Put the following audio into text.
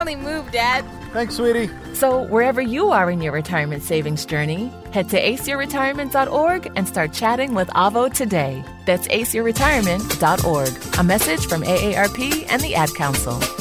definitely move, Dad. Thanks, sweetie. So wherever you are in your retirement savings journey, head to aceyourretirement.org and start chatting with Avo today. That's aceyourretirement.org. A message from AARP and the Ad Council.